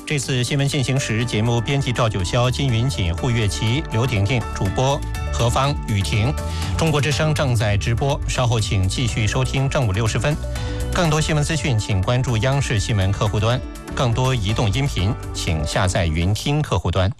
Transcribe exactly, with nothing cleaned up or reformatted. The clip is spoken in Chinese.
这次新闻进行时节目编辑赵九霄、金云锦、胡月琪、刘婷婷，主播何芳、雨婷。中国之声正在直播，稍后请继续收听正午六十分。更多新闻资讯，请关注央视新闻客户端。更多移动音频，请下载云听客户端。